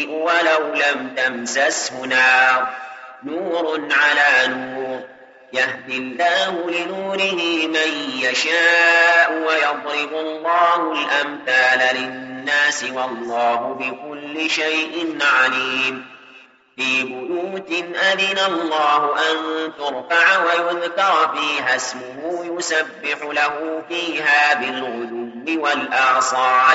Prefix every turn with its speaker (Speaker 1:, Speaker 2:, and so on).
Speaker 1: ولو لم تمسسه نار نور على نور يهدي الله لنوره من يشاء ويضرب الله الأمثال للناس والله بكل شيء عليم في بيوت أذن الله أن ترفع ويذكر فيها اسمه يسبح له فيها بالغدو والآصال